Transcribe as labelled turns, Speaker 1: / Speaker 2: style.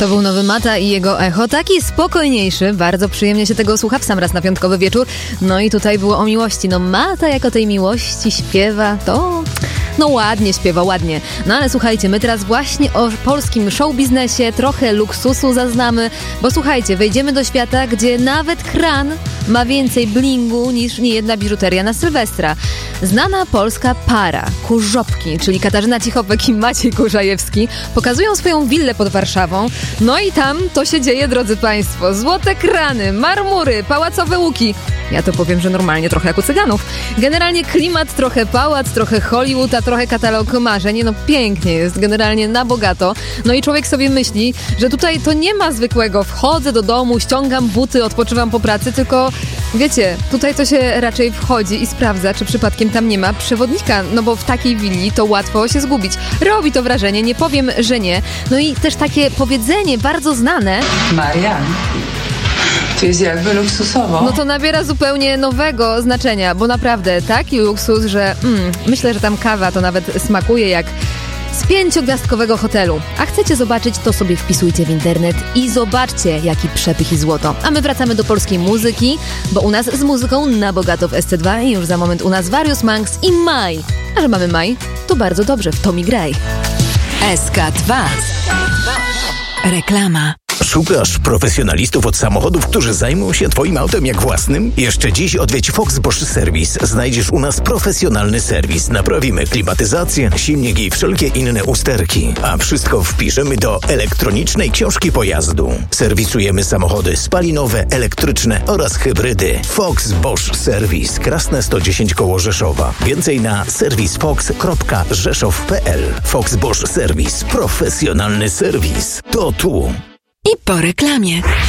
Speaker 1: To był nowy Mata i jego Echo, taki spokojniejszy, bardzo przyjemnie się tego słucha w sam raz na piątkowy wieczór. No i tutaj było o miłości. No Mata jak o tej miłości śpiewa, to... No ładnie śpiewa, ładnie. No ale słuchajcie, my teraz właśnie o polskim showbiznesie trochę luksusu zaznamy, bo słuchajcie, wejdziemy do świata, gdzie nawet kran ma więcej blingu niż niejedna biżuteria na Sylwestra. Znana polska para, Kurzopki, czyli Katarzyna Cichopek i Maciej Kurzajewski, pokazują swoją willę pod Warszawą. No i tam to się dzieje, drodzy państwo. Złote krany, marmury, pałacowe łuki. Ja to powiem, że normalnie trochę jak u cyganów. Generalnie klimat trochę pałac, trochę Hollywood, a trochę katalog marzeń. No pięknie jest, generalnie na bogato. No i człowiek sobie myśli, że tutaj to nie ma zwykłego wchodzę do domu, ściągam buty, odpoczywam po pracy, tylko wiecie, tutaj to się raczej wchodzi i sprawdza, czy przypadkiem tam nie ma przewodnika, no bo w takiej willi to łatwo się zgubić. Robi to wrażenie, nie powiem, że nie. No i też takie powiedzenie bardzo znane.
Speaker 2: Marian, to jest jakby luksusowo.
Speaker 1: No to nabiera zupełnie nowego znaczenia, bo naprawdę taki luksus, że myślę, że tam kawa to nawet smakuje jak z 5-gwiazdkowego hotelu. A chcecie zobaczyć, to sobie wpisujcie w internet i zobaczcie, jaki przepych i złoto. A my wracamy do polskiej muzyki, bo u nas z muzyką na bogato w SC2 i już za moment u nas Various Monks i Maj. A że mamy Maj, to bardzo dobrze, w to mi graj.
Speaker 3: SK2. Reklama.
Speaker 4: Szukasz profesjonalistów od samochodów, którzy zajmą się Twoim autem jak własnym? Jeszcze dziś odwiedź Fox Bosch Service. Znajdziesz u nas profesjonalny serwis. Naprawimy klimatyzację, silnik i wszelkie inne usterki. A wszystko wpiszemy do elektronicznej książki pojazdu. Serwisujemy samochody spalinowe, elektryczne oraz hybrydy. Fox Bosch Service. Krasne 110 koło Rzeszowa. Więcej na serwisfox.rzeszow.pl. Fox Bosch Service. Profesjonalny serwis. To tu.
Speaker 3: I po reklamie.